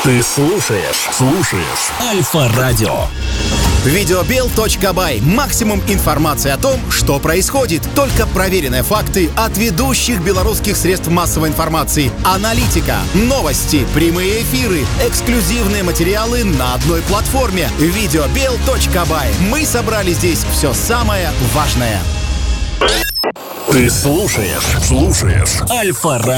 Ты слушаешь Альфа-радио. Видеобел.бай. Максимум информации о том, что происходит. Только проверенные факты от ведущих белорусских средств массовой информации. Аналитика, новости, прямые эфиры, эксклюзивные материалы на одной платформе. Видеобел.бай. Мы собрали здесь все самое важное. Ты слушаешь Альфа-радио.